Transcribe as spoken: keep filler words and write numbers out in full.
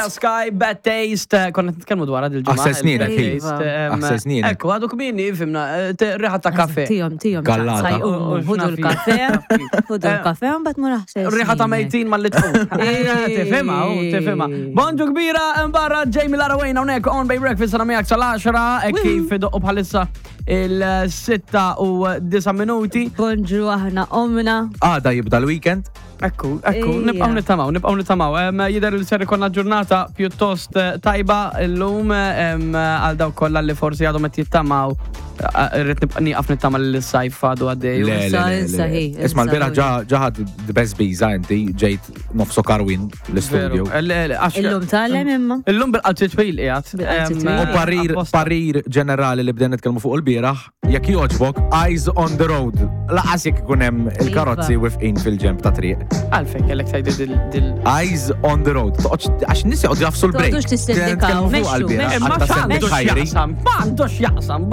Clear Sky, Bad Taste, konna nitkellmu dwar dil-ġimgħa. Aħsar snin, Bad akid. Taste, em, Aħsar snin. Ekku, għadu kmini, fimna, eh, riħa ta' kafe. Tijom, tijom. Gallata. Hudu l-kafe, hudu l-kafe, un bat mura ħsar. Riħa ta' mejtin mal-litfu. Tifima, u tifima. Bonġu kbira, mbarra, Jamie Lara Wayne, unek, on Bay Breakfast, għana miegħek sal-għaxra, ekki fidoqqu bħalissa il-sitta u disa minuti. Bonġu aħna omna. Għada jibda l-weekend. Ekku, ekku, Ejja. nibqaw nittamaw, nibqaw nittamaw. Em, Jider li ser ikonna ġurnata pjuttost eh, tajba l-lum em, għal daw kolla li forsi għadhom qed jittamaw. Eh, Irrid nibqa' nieqaf nittama li l-sajf għadu għaddej. Le, le, Sa- le, le. sahi, Isma l-bira sahi. ġaħad the best biza inti ġejt nofso Karwin l-studio. Illum tal-lem imma. Illum bil-qalċi twil qiegħed. Bil-qalċi Em, twil. U parir, apposta. parir ġenerali li bdejna nitkellmu fuq il-bieraħ, jekk joġbok, eyes on the road. Laqas jekk ikun hemm il-karozzi wifqin fil-ġemp ta' triq. Għalfejn kellek tajdi dil- dil. Eyes on the road. Toqgħodx- Għax nissi għoddu jafsu l-break. Toqgħodux tistindikaw, Nitkellmu fuq mexxu, għal-bieraħ, mexxu. Ma għal ta' x'għandux Sandy Khajri. jaqsam, m'għandux jaqsam.